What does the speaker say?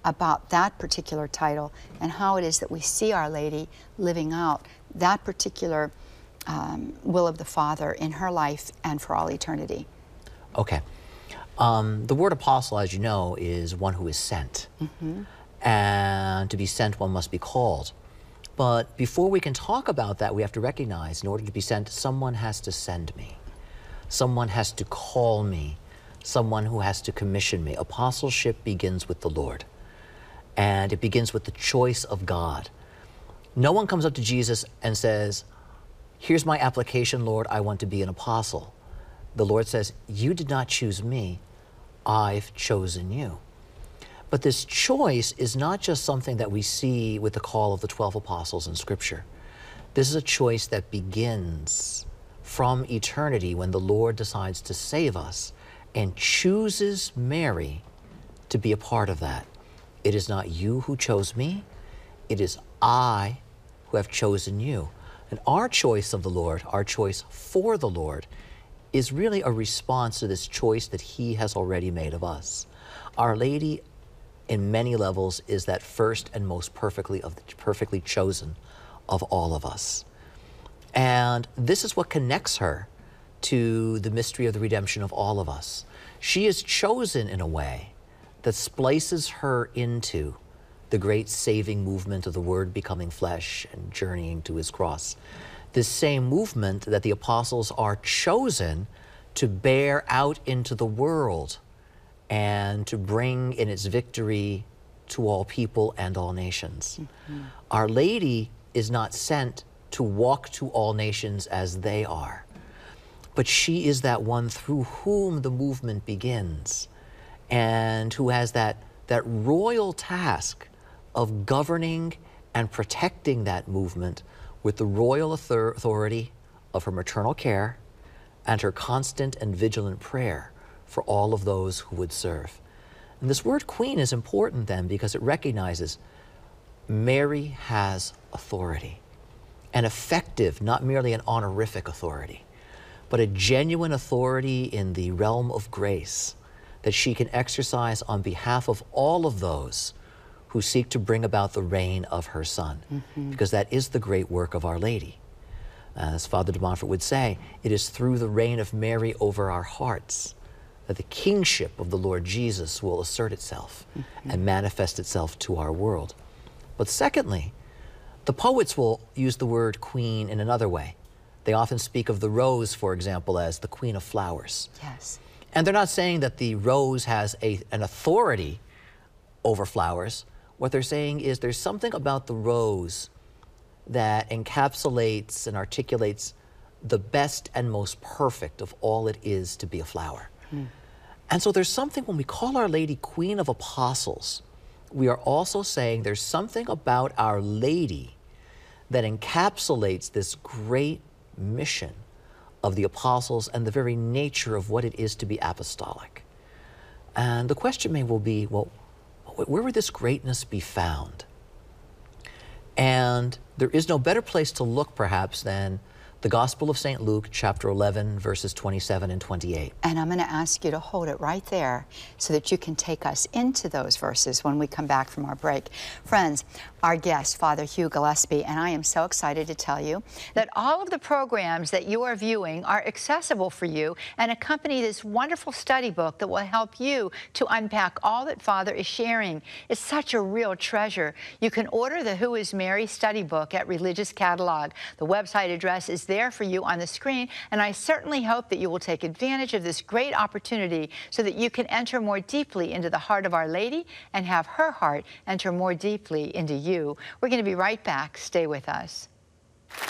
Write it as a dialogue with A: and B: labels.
A: about that particular title and how it is that we see Our Lady living out that particular will of the Father in her life and for all eternity.
B: Okay. The word apostle, as you know, is one who is sent. And to be sent, one must be called. But before we can talk about that, we have to recognize, in order to be sent, someone has to send me. Someone has to call me. Someone who has to commission me. Apostleship begins with the Lord. And it begins with the choice of God. No one comes up to Jesus and says, here's my application, Lord, I want to be an apostle. The Lord says, you did not choose me, I've chosen you. But this choice is not just something that we see with the call of the 12 apostles in Scripture. This is a choice that begins from eternity when the Lord decides to save us and chooses Mary to be a part of that. It is not you who chose me, it is I who have chosen you. And our choice of the Lord, our choice for the Lord, is really a response to this choice that He has already made of us. Our Lady, in many levels, is that first and most perfectly chosen of all of us. And this is what connects her to the mystery of the redemption of all of us. She is chosen in a way that splices her into the great saving movement of the Word becoming flesh and journeying to His cross. This same movement that the apostles are chosen to bear out into the world and to bring in its victory to all people and all nations. Our Lady is not sent to walk to all nations as they are, but she is that one through whom the movement begins and who has that royal task of governing and protecting that movement with the royal authority of her maternal care and her constant and vigilant prayer for all of those who would serve. And this word queen is important then because it recognizes Mary has authority, an effective, not merely an honorific authority, but a genuine authority in the realm of grace that she can exercise on behalf of all of those who seek to bring about the reign of her Son, because that is the great work of Our Lady. As Father de Montfort would say, it is through the reign of Mary over our hearts that the kingship of the Lord Jesus will assert itself and manifest itself to our world. But secondly, the poets will use the word queen in another way. They often speak of the rose, for example, as the queen of flowers.
A: Yes.
B: And they're not saying that the rose has an authority over flowers. What they're saying is there's something about the rose that encapsulates and articulates the best and most perfect of all it is to be a flower. And so there's something, when we call Our Lady Queen of Apostles, we are also saying there's something about Our Lady that encapsulates this great mission of the apostles and the very nature of what it is to be apostolic. And the question may well be, well, where would this greatness be found? And there is no better place to look, perhaps, than the Gospel of St. Luke, chapter 11, verses 27 and 28.
A: And I'm going to ask you to hold it right there so that you can take us into those verses when we come back from our break. Friends, our guest, Father Hugh Gillespie, and I am so excited to tell you that all of the programs that you are viewing are accessible for you and accompany this wonderful study book that will help you to unpack all that Father is sharing. It's such a real treasure. You can order the Who is Mary study book at Religious Catalog. The website address is there for you on the screen, and I certainly hope that you will take advantage of this great opportunity so that you can enter more deeply into the heart of Our Lady and have her heart enter more deeply into you. We're going to be right back. Stay with us.